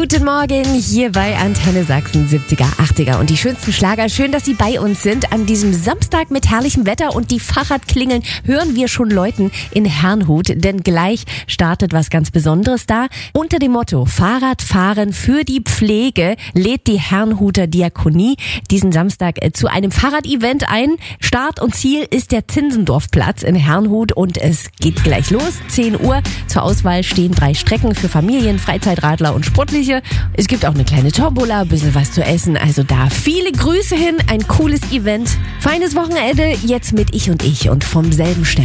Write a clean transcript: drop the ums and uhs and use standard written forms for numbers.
Guten Morgen hier bei Antenne Sachsen 70er, 80er und die schönsten Schlager. Schön, dass Sie bei uns sind an diesem Samstag mit herrlichem Wetter und die Fahrradklingeln hören wir schon läuten in Herrnhut, denn gleich startet was ganz Besonderes da. Unter dem Motto Fahrradfahren für die Pflege lädt die Herrnhuter Diakonie diesen Samstag zu einem Fahrradevent ein. Start und Ziel ist der Zinzendorfplatz in Herrnhut und es geht gleich los, 10 Uhr. Zur Auswahl stehen 3 Strecken für Familien, Freizeitradler und Sportliche. Es gibt auch eine kleine Tombola, ein bisschen was zu essen. Also da viele Grüße hin, ein cooles Event. Feines Wochenende jetzt mit Ich und vom selben Stern.